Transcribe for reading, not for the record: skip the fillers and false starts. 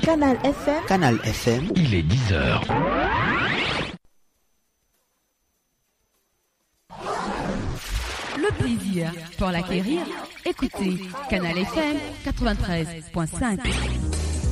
Canal FM. Canal FM. Il est 10h. Le plaisir pour l'acquérir, écoutez Canal FM 93.5.